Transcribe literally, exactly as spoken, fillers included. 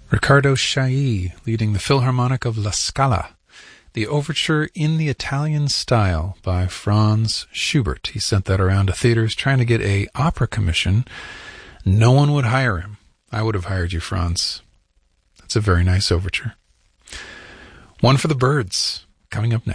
Riccardo Chailly leading the Philharmonic of La Scala. The Overture in the Italian Style by Franz Schubert. He sent that around to theaters trying to get a opera commission. No one would hire him. I would have hired you, Franz. That's a very nice overture. One for the Birds, coming up next.